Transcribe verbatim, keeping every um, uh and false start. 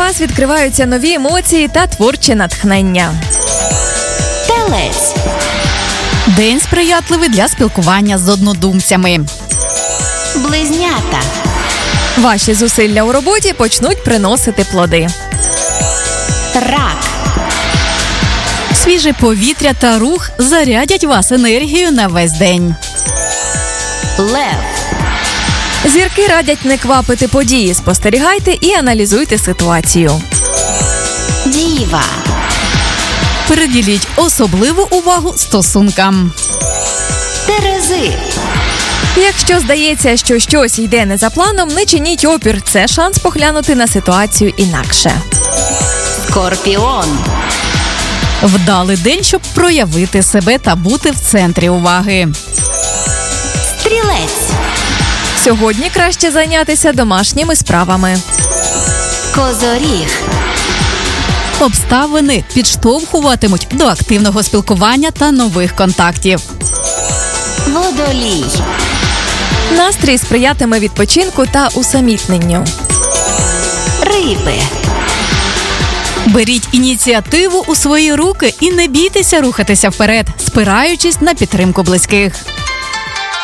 вас відкриваються нові емоції та творче натхнення. Телець. День сприятливий для спілкування з однодумцями. Близнята. Ваші зусилля у роботі почнуть приносити плоди. Рак. Свіже повітря та рух зарядять вас енергією на весь день. Лев. Зірки радять не квапити події, спостерігайте і аналізуйте ситуацію. Діва. Приділіть особливу увагу стосункам. Терези. Якщо здається, що щось йде не за планом, не чиніть опір. Це шанс поглянути на ситуацію інакше. Скорпіон. Вдалий день, щоб проявити себе та бути в центрі уваги. Стрілець. Сьогодні краще зайнятися домашніми справами. Козоріг. Обставини підштовхуватимуть до активного спілкування та нових контактів. Водолій. Настрій сприятиме відпочинку та усамітненню. Риби. Беріть ініціативу у свої руки і не бійтеся рухатися вперед, спираючись на підтримку близьких.